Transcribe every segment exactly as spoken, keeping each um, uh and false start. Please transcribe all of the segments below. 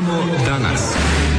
Samo danas.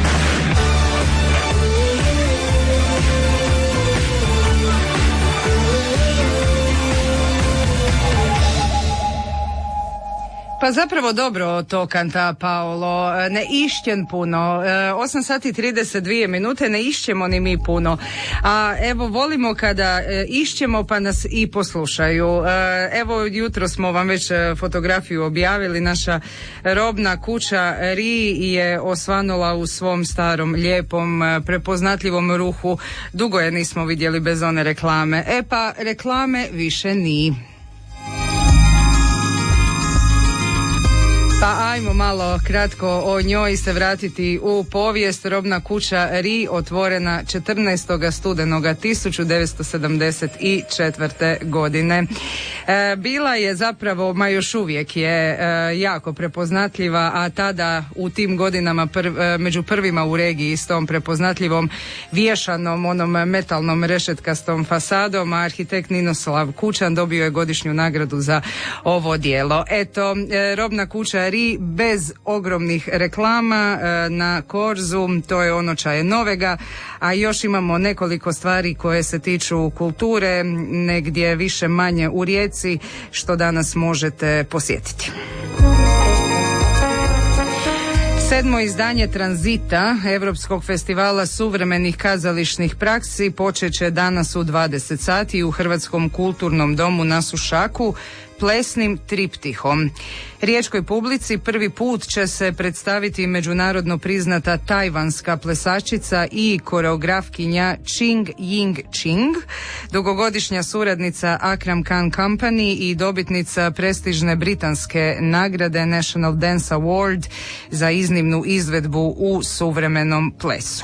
Pa zapravo dobro to kanta Paolo, ne išćen puno, osam sati trideset dvije minute, ne išćemo ni mi puno, a evo volimo kada išćemo pa nas i poslušaju. Evo jutro smo vam već fotografiju objavili, naša robna kuća Ri je osvanula u svom starom, lijepom, prepoznatljivom ruhu, dugo je nismo vidjeli bez one reklame, e pa reklame više ni. Pa ajmo malo kratko o njoj se vratiti u povijest. Robna kuća Ri otvorena četrnaestog studenoga tisuću devetsto sedamdeset četvrte. godine. E, bila je zapravo, ma još uvijek je e, jako prepoznatljiva, a tada u tim godinama prv, e, među prvima u regiji s tom prepoznatljivom vješanom onom metalnom rešetkastom fasadom, a arhitekt Ninoslav Kučan dobio je godišnju nagradu za ovo djelo. Eto, e, robna kuća Ri bez ogromnih reklama e, na korzu, to je ono čaje novega, a još imamo nekoliko stvari koje se tiču kulture, negdje više manje u Rijeci, što danas možete posjetiti. Sedmo izdanje Tranzita, Europskog festivala suvremenih kazališnih praksi, počet će danas u dvadeset sati u Hrvatskom kulturnom domu na Sušaku plesnim triptihom. Riječkoj publici prvi put će se predstaviti međunarodno priznata tajvanska plesačica i koreografkinja Ching Ying Ching, dugogodišnja suradnica Akram Khan Company i dobitnica prestižne britanske nagrade National Dance Award za iznimnu izvedbu u suvremenom plesu.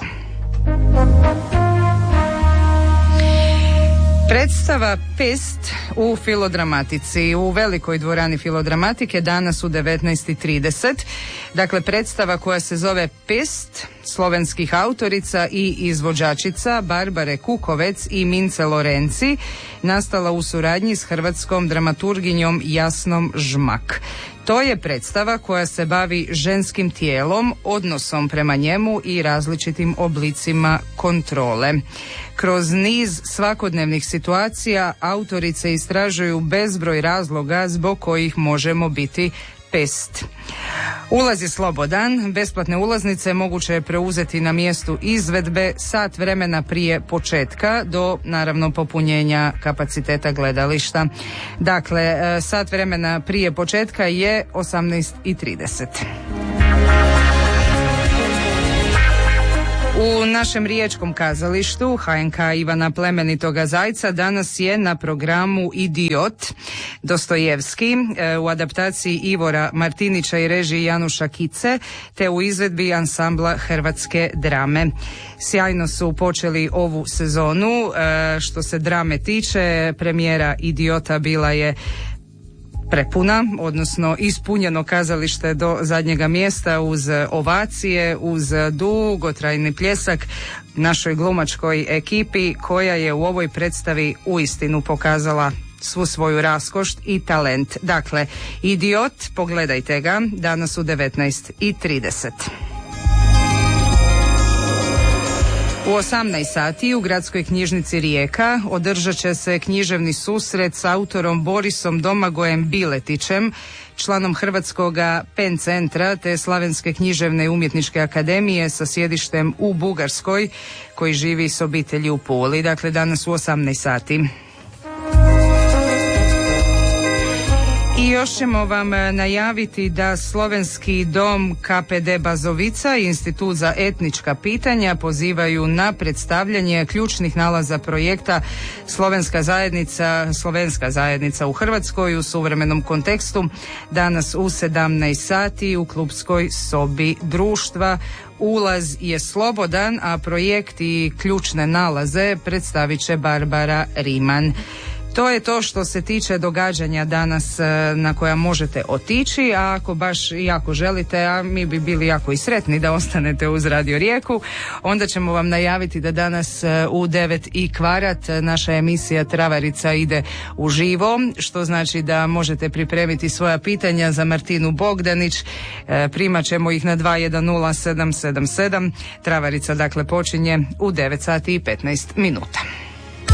Predstava Pest u Filodramatici, u velikoj dvorani Filodramatike danas u devetnaest i trideset. Dakle, predstava koja se zove Pest, slovenskih autorica i izvođačica Barbare Kukovec i Mince Lorenci, nastala u suradnji s hrvatskom dramaturginjom Jasnom Žmak. To je predstava koja se bavi ženskim tijelom, odnosom prema njemu i različitim oblicima kontrole. Kroz niz svakodnevnih situacija autorice istražuju bezbroj razloga zbog kojih možemo biti pest. Ulaz je slobodan, besplatne ulaznice moguće je preuzeti na mjestu izvedbe sat vremena prije početka do naravno popunjenja kapaciteta gledališta. Dakle, sat vremena prije početka je osamnaest i trideset. U našem riječkom kazalištu H N K Ivana Plemenitoga Zajca danas je na programu Idiot Dostojevski u adaptaciji Ivora Martinića i režiji Januša Kice, te u izvedbi ansambla Hrvatske drame. Sjajno su počeli ovu sezonu. Što se drame tiče, premijera Idiota bila je prepuna, odnosno ispunjeno kazalište do zadnjega mjesta uz ovacije, uz dugotrajni pljesak našoj glumačkoj ekipi koja je u ovoj predstavi uistinu pokazala svu svoju raskošt i talent. Dakle, Idiot, pogledajte ga danas u devetnaest i trideset. U osamnaest sati u Gradskoj knjižnici Rijeka održat će se književni susret s autorom Borisom Domagojem Biletićem, članom Hrvatskog Pen centra te Slavenske književne i umjetničke akademije sa sjedištem u Bugarskoj, koji živi s obitelji u Puli. Dakle, danas u osamnaest sati. I još ćemo vam najaviti da Slovenski dom K P D Bazovica i Institut za etnička pitanja pozivaju na predstavljanje ključnih nalaza projekta Slovenska zajednica, Slovenska zajednica u Hrvatskoj u suvremenom kontekstu danas u sedamnaest sati u klubskoj sobi društva. Ulaz je slobodan, a projekt i ključne nalaze predstavit će Barbara Riman. To je to što se tiče događanja danas na koja možete otići, a ako baš i ako želite, a mi bi bili jako i sretni da ostanete uz Radio Rijeku, onda ćemo vam najaviti da danas u devet i kvart naša emisija Travarica ide uživo, što znači da možete pripremiti svoja pitanja za Martinu Bogdanić. Primat ćemo ih na dva jedan nula sedam sedam sedam. Travarica dakle počinje u devet sati i petnaest minuta.